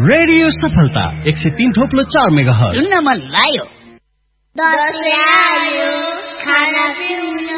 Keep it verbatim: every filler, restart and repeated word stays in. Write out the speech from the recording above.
radio सफलता एक सय तीन थोप्लो चार मेगा हर्ज सुन्न मन लाग्यो दसैँ आयो खाना पिउन